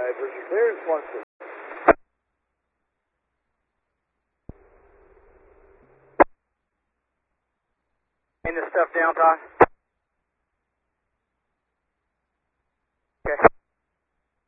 Bridger clearance 1-6. Ain't this stuff down, Todd?